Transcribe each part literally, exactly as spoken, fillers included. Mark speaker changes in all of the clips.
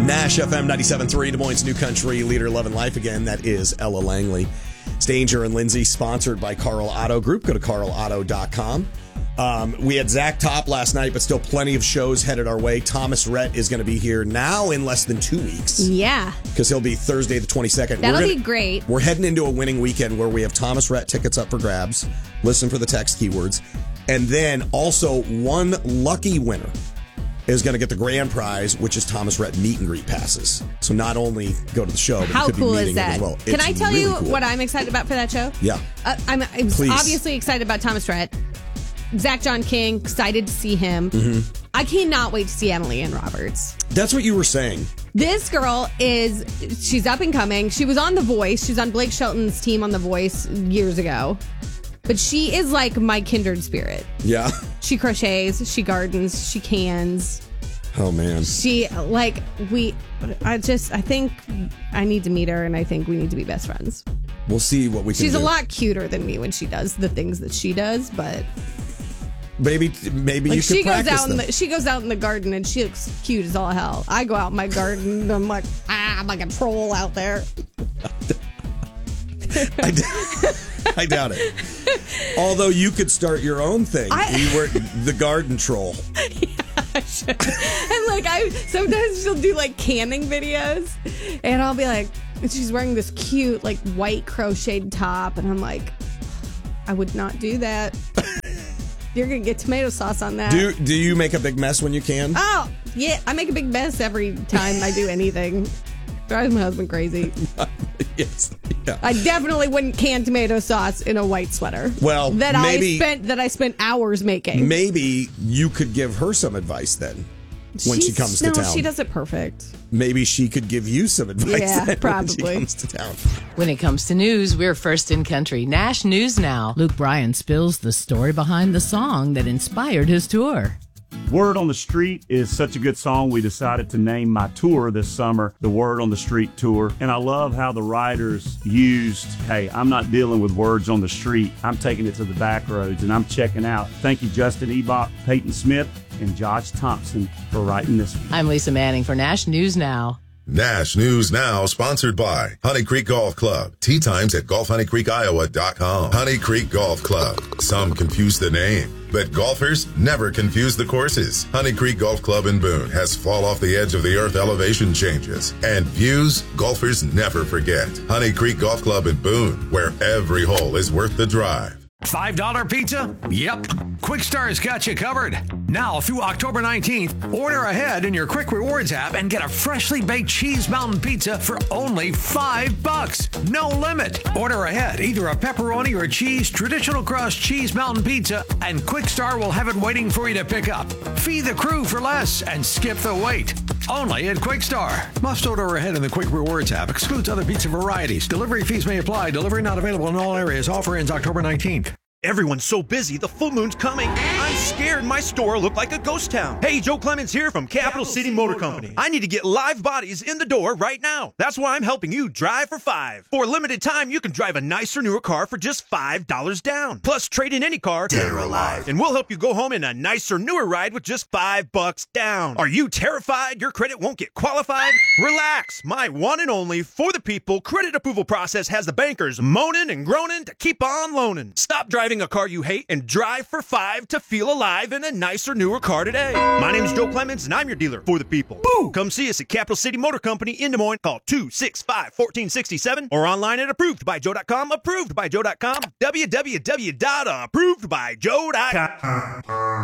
Speaker 1: Nash F M ninety-seven point three, Des Moines' new country leader, Love and Life again. That is Ella Langley. It's Danger and Lindsay, sponsored by Carl Auto Group. Go to carl auto dot com. Um, we had Zach Top last night, but still plenty of shows headed our way. Thomas Rhett is going to be here now in less than two weeks.
Speaker 2: Yeah.
Speaker 1: Because he'll be Thursday the twenty-second.
Speaker 2: That'll
Speaker 1: we're gonna,
Speaker 2: be great.
Speaker 1: We're heading into a winning weekend where we have Thomas Rhett tickets up for grabs. Listen for the text keywords. And then also one lucky winner is going to get the grand prize, which is Thomas Rhett meet and greet passes. So not only go to the show, but
Speaker 2: how
Speaker 1: you could
Speaker 2: cool
Speaker 1: be
Speaker 2: is that?
Speaker 1: As well.
Speaker 2: Can
Speaker 1: It's
Speaker 2: I tell
Speaker 1: really
Speaker 2: you
Speaker 1: cool.
Speaker 2: what I'm excited about for that show?
Speaker 1: Yeah.
Speaker 2: Uh, I'm, I'm
Speaker 1: Please.
Speaker 2: obviously excited about Thomas Rhett. Zach John King, excited to see him.
Speaker 1: Mm-hmm.
Speaker 2: I cannot wait to see Emily Ann Roberts.
Speaker 1: That's what you were saying.
Speaker 2: This girl is, she's up and coming. She was on The Voice. She was on Blake Shelton's team on The Voice years ago. But she is like my kindred spirit.
Speaker 1: Yeah.
Speaker 2: She crochets, she gardens, she cans.
Speaker 1: Oh, man.
Speaker 2: She, like, we, I just, I think I need to meet her and I think we need to be best friends.
Speaker 1: We'll see what we can
Speaker 2: She's
Speaker 1: do.
Speaker 2: a lot cuter than me when she does the things that she does, but...
Speaker 1: Maybe, maybe
Speaker 2: like
Speaker 1: you could
Speaker 2: she goes
Speaker 1: practice
Speaker 2: out in
Speaker 1: them.
Speaker 2: the, she goes out in the garden and she looks cute as all hell. I go out in my garden and I'm like, ah, I'm like a troll out there.
Speaker 1: I, d- I doubt it. Although you could start your own thing.
Speaker 2: I-
Speaker 1: you were the garden troll.
Speaker 2: Yeah, I should. And like I sometimes she'll do like canning videos and I'll be like, and she's wearing this cute like white crocheted top and I'm like, I would not do that. You're gonna get tomato sauce on that.
Speaker 1: Do do you make a big mess when you can?
Speaker 2: Oh yeah, I make a big mess every time I do anything. Drives my husband crazy.
Speaker 1: Yes. Yeah.
Speaker 2: I definitely wouldn't can tomato sauce in a white sweater.
Speaker 1: Well,
Speaker 2: that
Speaker 1: maybe-
Speaker 2: I spent that I spent hours making.
Speaker 1: Maybe you could give her some advice then when she
Speaker 2: She's-
Speaker 1: comes to
Speaker 2: no,
Speaker 1: town.
Speaker 2: she does it perfect.
Speaker 1: Maybe she could give you some advice
Speaker 2: Yeah,
Speaker 1: then
Speaker 2: probably.
Speaker 1: when she comes to town.
Speaker 3: When it comes to news, we're first in country. Nash News Now.
Speaker 4: Luke Bryan spills the story behind the song that inspired his tour.
Speaker 5: Word on the Street is such a good song. We decided to name my tour this summer the Word on the Street Tour. And I love how the writers used, hey, I'm not dealing with words on the street. I'm taking it to the back roads and I'm checking out. Thank you, Justin Ebach, Peyton Smith, and Josh Thompson for writing this one.
Speaker 3: I'm Lisa Manning for Nash News Now.
Speaker 6: Nash News Now, sponsored by Honey Creek Golf Club. Tee times at golf honey creek iowa dot com. Honey Creek Golf Club. Some confuse the name, but golfers never confuse the courses. Honey Creek Golf Club in Boone has fall off the edge of the earth elevation changes and views golfers never forget. Honey Creek Golf Club in Boone, where every hole is worth the drive.
Speaker 7: five dollar pizza? Yep. Quick Star's got you covered. Now through October nineteenth, order ahead in your Quick Rewards app and get a freshly baked Cheese Mountain pizza for only five bucks. No limit. Order ahead, either a pepperoni or cheese traditional crust Cheese Mountain pizza, and Quick Star will have it waiting for you to pick up. Feed the crew for less and skip the wait. Only at Quick Star. Must order ahead in the Quick Rewards app. Excludes other pizza varieties. Delivery fees may apply. Delivery not available in all areas. Offer ends October nineteenth.
Speaker 8: Everyone's so busy, the full moon's coming. I'm scared my store will look like a ghost town. Hey, Joe Clemens here from Capital City Motor Company. I need to get live bodies in the door right now. That's why I'm helping you drive for five. For a limited time, you can drive a nicer, newer car for just five dollars down. Plus, trade in any car, dead or alive, and we'll help you go home in a nicer, newer ride with just five bucks down. Are you terrified your credit won't get qualified? Relax. My one and only For the People credit approval process has the bankers moaning and groaning to keep on loaning. Stop driving a car you hate and drive for five to feel alive in a nicer, newer car today. My name is Joe Clemens, and I'm your dealer for the people. Boo! Come see us at Capital City Motor Company in Des Moines. Call two six five, one four six seven or online at approved by joe dot com. approved by joe dot com. w w w dot approved by joe dot com.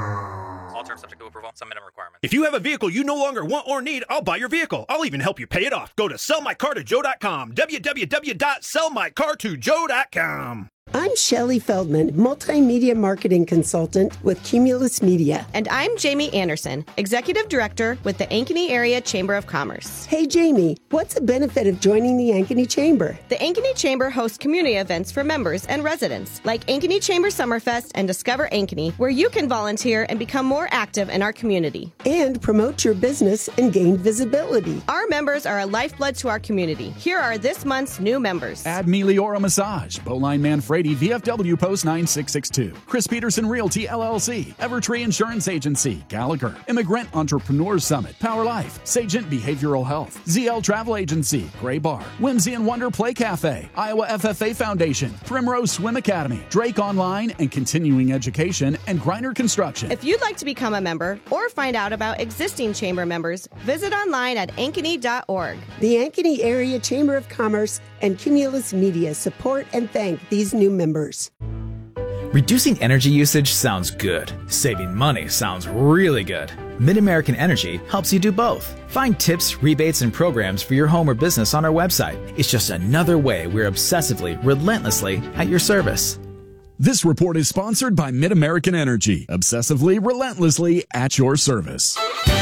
Speaker 9: All terms subject to approval. Some minimum requirements.
Speaker 8: If you have a vehicle you no longer want or need, I'll buy your vehicle. I'll even help you pay it off. Go to sell my car to joe dot com. w w w dot sell my car to joe dot com.
Speaker 10: I'm Shelley Feldman, multimedia marketing consultant with Cumulus Media.
Speaker 11: And I'm Jamie Anderson, executive director with the Ankeny Area Chamber of Commerce.
Speaker 10: Hey, Jamie, what's the benefit of joining the Ankeny Chamber?
Speaker 11: The Ankeny Chamber hosts community events for members and residents, like Ankeny Chamber Summerfest and Discover Ankeny, where you can volunteer and become more active in our community.
Speaker 10: And promote your business and gain visibility.
Speaker 11: Our Our members are a lifeblood to our community. Here are this month's new members.
Speaker 12: Add Meliora Massage, Bowline Manfredi, V F W Post nine six six two, Chris Peterson Realty L L C, Evertree Insurance Agency, Gallagher, Immigrant Entrepreneurs Summit, Power Life, Sagent Behavioral Health, Z L Travel Agency, Gray Bar, Whimsy and Wonder Play Cafe, Iowa F F A Foundation, Primrose Swim Academy, Drake Online and Continuing Education, and Griner Construction.
Speaker 11: If you'd like to become a member or find out about existing chamber members, visit online at ankeny dot org.
Speaker 10: The Ankeny Area Chamber of Commerce and Cumulus Media support and thank these new members.
Speaker 13: Reducing energy usage sounds good. Saving money sounds really good. Mid-American Energy helps you do both. Find tips, rebates, and programs for your home or business on our website. It's just another way we're obsessively, relentlessly at your service.
Speaker 12: This report is sponsored by Mid-American Energy, obsessively, relentlessly at your service.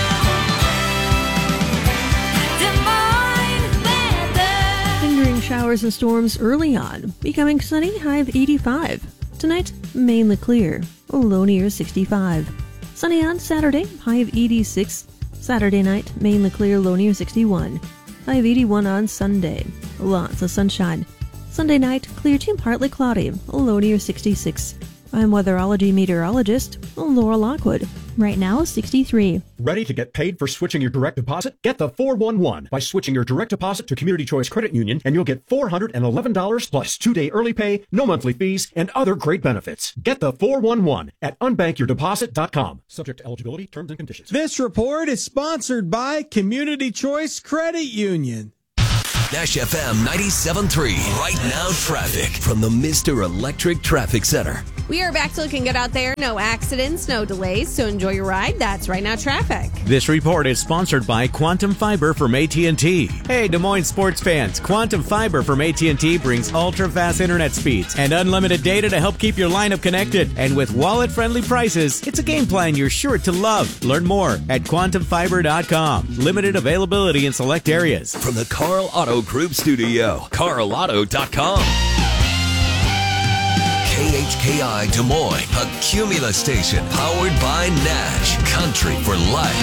Speaker 14: Lingering showers and storms early on, becoming sunny, high of eighty-five. Tonight, mainly clear, low near sixty-five. Sunny on Saturday, high of eighty-six. Saturday night, mainly clear, low near sixty-one. High of eighty-one on Sunday. Lots of sunshine. Sunday night, clear to partly cloudy, low near sixty-six. I'm weatherology meteorologist Laura Lockwood. Right now, sixty-three.
Speaker 15: Ready to get paid for switching your direct deposit? Get the four one one by switching your direct deposit to Community Choice Credit Union, and you'll get four hundred eleven dollars plus two-day early pay, no monthly fees, and other great benefits. Get the four one one at unbank your deposit dot com. Subject to eligibility, terms and conditions.
Speaker 16: This report is sponsored by Community Choice Credit Union.
Speaker 17: Nash F M ninety-seven point three. Right now, traffic from the Mister Electric Traffic Center.
Speaker 2: We are back to looking good out there. No accidents, no delays, so enjoy your ride. That's Right Now Traffic.
Speaker 18: This report is sponsored by Quantum Fiber from A T and T. Hey, Des Moines sports fans, Quantum Fiber from A T and T brings ultra-fast internet speeds and unlimited data to help keep your lineup connected. And with wallet-friendly prices, it's a game plan you're sure to love. Learn more at quantum fiber dot com. Limited availability in select areas.
Speaker 17: From the Carl Auto Group Studio, carl auto dot com. K H K I Des Moines, a Cumulus station powered by Nash. Country for life.